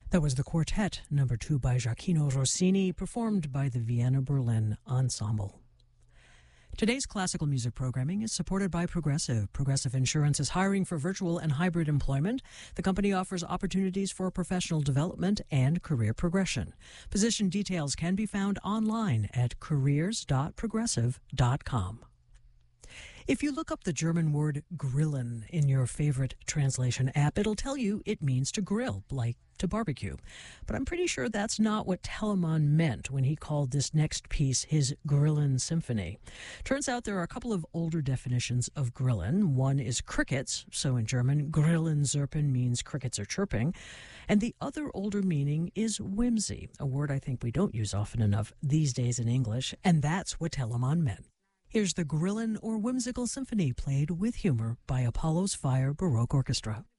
That was the Quartet, number 2 by Gioacchino Rossini, performed by the Vienna Berlin Ensemble. Today's classical music programming is supported by Progressive. Progressive Insurance is hiring for virtual and hybrid employment. The company offers opportunities for professional development and career progression. Position details can be found online at careers.progressive.com. If you look up the German word grillen in your favorite translation app, it'll tell you it means to grill, like to barbecue. But I'm pretty sure that's not what Telemann meant when he called this next piece his Grillen Symphony. Turns out there are a couple of older definitions of grillen. One is crickets, so in German, Grillen Zirpen means crickets are chirping. And the other older meaning is whimsy, a word I think we don't use often enough these days in English, and that's what Telemann meant. Here's the Grillen or Whimsical Symphony played with humor by Apollo's Fire Baroque Orchestra.